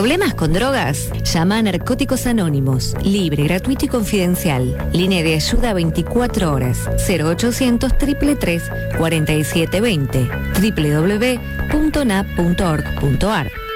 ¿Problemas con drogas? Llama a Narcóticos Anónimos, libre, gratuito y confidencial. Línea de ayuda 24 horas, 0800 333 4720, www.nap.org.ar.